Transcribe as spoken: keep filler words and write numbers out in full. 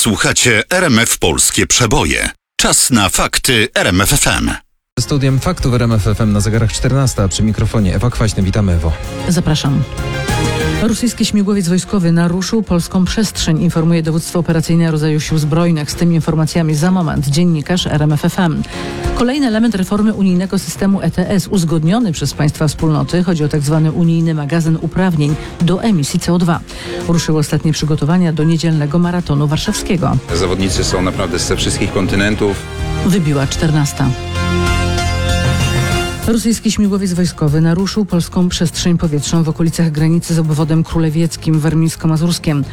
Słuchacie R M F Polskie Przeboje. Czas na fakty R M F F M. Studiem faktów R M F F M na zegarach czternasta, przy mikrofonie Ewa Kwaśny. Witamy, Ewo. Zapraszam. Rosyjski śmigłowiec wojskowy naruszył polską przestrzeń, informuje dowództwo operacyjne rodzaju sił zbrojnych. Z tymi informacjami za moment dziennikarz R M F F M. Kolejny element reformy unijnego systemu E T S, uzgodniony przez państwa wspólnoty. Chodzi o tzw. unijny magazyn uprawnień do emisji C O dwa. Ruszyły ostatnie przygotowania do niedzielnego maratonu warszawskiego. Zawodnicy są naprawdę ze wszystkich kontynentów. Wybiła czternasta. Rosyjski śmigłowiec wojskowy naruszył polską przestrzeń powietrzną w okolicach granicy z obwodem królewieckim warmińsko-mazurskim.